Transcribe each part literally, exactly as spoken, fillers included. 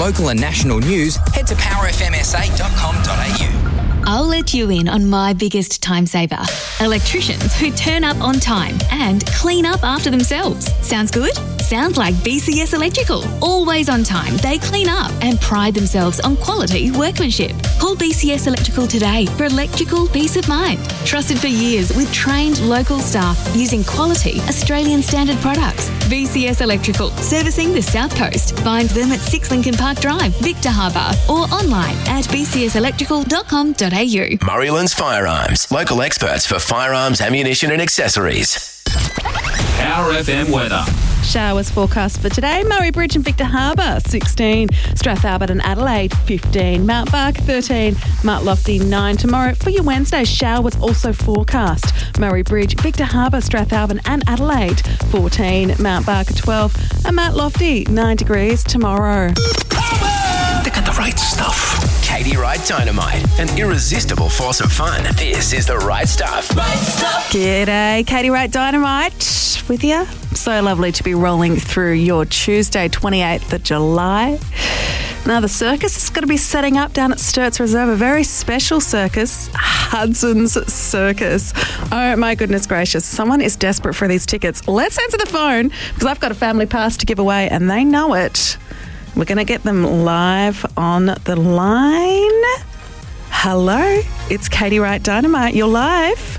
local and national news, head to power f m s a dot com dot a u. I'll let you in on my biggest time saver. Electricians who turn up on time and clean up after themselves. Sounds good? Sounds like B C S Electrical. Always on time, they clean up and pride themselves on quality workmanship. Call B C S Electrical today for electrical peace of mind. Trusted for years with trained local staff using quality Australian standard products. B C S Electrical, servicing the South Coast. Find them at six Lincoln Park Drive, Victor Harbour, or online at b c s electrical dot com dot a u. Murraylands Firearms, local experts for firearms, ammunition and accessories. Power F M weather. Showers forecast for today. Murray Bridge and Victor Harbour, sixteen. Strathalbert and Adelaide, fifteen. Mount Bark, thirteen. Mount Lofty, nine. Tomorrow, for your Wednesday, showers also forecast. Murray Bridge, Victor Harbour, Strathalbert and Adelaide, fourteen. Mount Bark, twelve. And Mount Lofty, nine degrees tomorrow. They got the right stuff. Katie Wright Dynamite, an irresistible force of fun. This is the right stuff. Right stuff. G'day, Katie Wright Dynamite with you. So lovely to be rolling through your Tuesday, twenty-eighth of July. Now, the circus is going to be setting up down at Sturts Reserve, a very special circus, Hudson's Circus. Oh, my goodness gracious. Someone is desperate for these tickets. Let's answer the phone because I've got a family pass to give away and they know it. We're going to get them live on the line. Hello, it's Katie Wright Dynamite. You're live.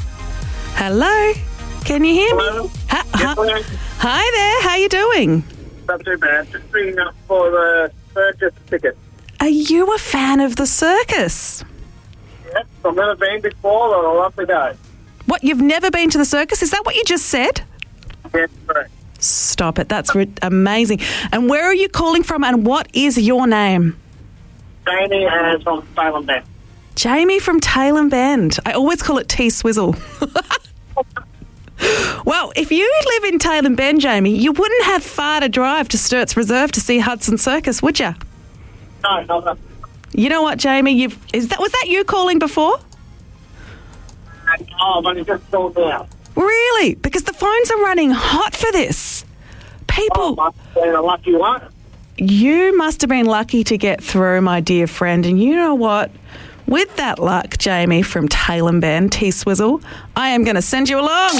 Hello, can you hear Hello. me? Hi, Yes, hi, hi there, how you doing? Not too bad. Just ringing up for the circus ticket. Are you a fan of the circus? Yes, I've never been before, but I'll love to go. What, you've never been to the circus? Is that what you just said? Yes, correct. Stop it, that's re- amazing. And where are you calling from and what is your name? Jamie and from Salem Bend. Jamie from Tailem Bend. I always call it T-Swizzle. Well, if you live in Tailem Bend, Jamie, you wouldn't have far to drive to Sturts Reserve to see Hudson Circus, would you? No, not that. You know what, Jamie? You've is that was that you calling before? Oh, but it just sold out. Really? Because the phones are running hot for this. People, Oh, must have been a lucky one. you must have been lucky to get through, my dear friend. And you know what? With that luck, Jamie from Tailem Bend, T-Swizzle, I am going to send you along.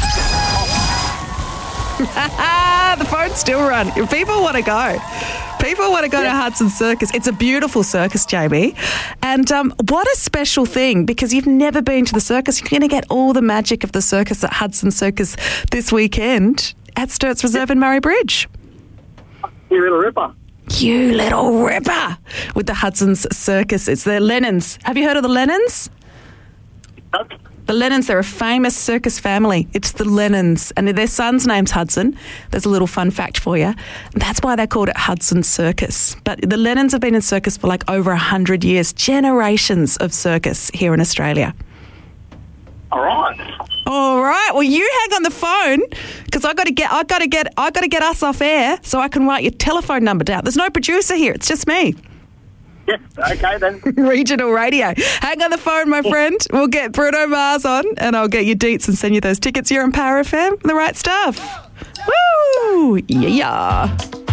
The phone's still run. If people want to go. People want to go to Hudson Circus. It's a beautiful circus, Jamie. And um, what a special thing, because you've never been to the circus. You're going to get all the magic of the circus at Hudson Circus this weekend at Sturts Reserve in Murray Bridge. You little ripper. You little ripper. With the Hudson's Circus. It's the Lennons. Have you heard of the Lennons? Nope. The Lennons, they're a famous circus family. It's the Lennons. And their son's name's Hudson. There's a little fun fact for you. That's why they called it Hudson Circus. But the Lennons have been in circus for like over one hundred years. Generations of circus here in Australia. All right. All right. Well, you hang on the phone because I got to get, I got to get, I got to get us off air so I can write your telephone number down. There's no producer here. It's just me. Yes, okay then. Regional radio. Hang on the phone, my friend. We'll get Bruno Mars on and I'll get your deets and send you those tickets. You're on Power F M. The right stuff. Woo! Yeah.